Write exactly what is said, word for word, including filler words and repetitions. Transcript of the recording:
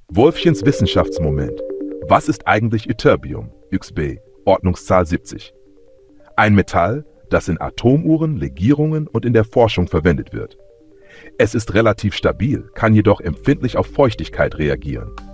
Wolfchens Wissenschaftsmoment. Was ist eigentlich Ytterbium, X B, Ordnungszahl siebzig? Ein Metall, das in Atomuhren, Legierungen und in der Forschung verwendet wird. Es ist relativ stabil, kann jedoch empfindlich auf Feuchtigkeit reagieren.